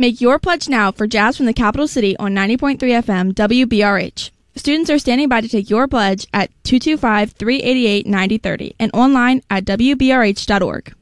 Make your pledge now for Jazz from the Capital City on 90.3 FM WBRH. Students are standing by to take your pledge at 225-388-9030 and online at WBRH.org.